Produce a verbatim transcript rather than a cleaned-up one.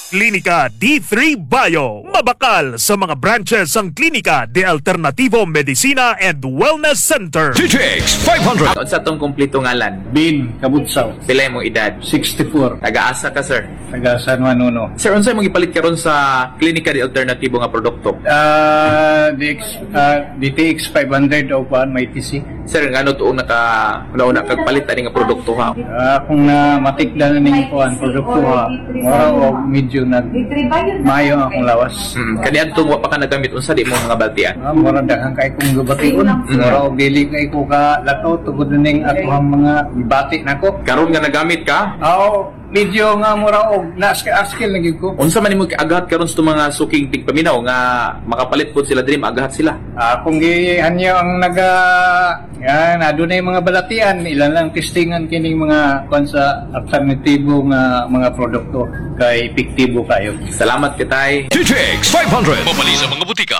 Klinika D three Bio. Mabakal sa mga branches ang Klinika de Alternativo Medicina and Wellness Center. T T X five hundred. Sa itong kumplito ngalan, Bin Kabutsaw, pila mong edad? sixty-four, Nag-aasa ka, sir? taga San Juan Uno. Sir, unsay mong ipalit karon sa Klinika de Alternativo nga produkto? Ah, D X, ah, D T X five hundred o paan, may T C. Sir, ngano tuong naka una kagpalit ani nga produkto ha? Ah, kung na matikla na ning kuan produkto ha, mura o medyo nag mayo ang akong lawas. Hmm. Kani adto wa pa ka nagamit unsa di mo nga baltian? Ah, mura daghang kay kong gabation. Mura og dili kay ko ka lakaw tugod na ning akong mga ibati nako. Karon nga nagamit ka? Aw, medyo nga mura og na-skill lagi ko. Unsa man nimo agahat karon sa mga suking tigpaminaw nga makapalit pud sila diri agahat sila? Ah, kung gihanyo ang naga yan, adunay mga balatian, ilan lang testingan kining mga kwan sa alternatibo nga mga produkto kay epektibo kayo. Salamat kitay. T T X five hundred. Mabali sa mga butika.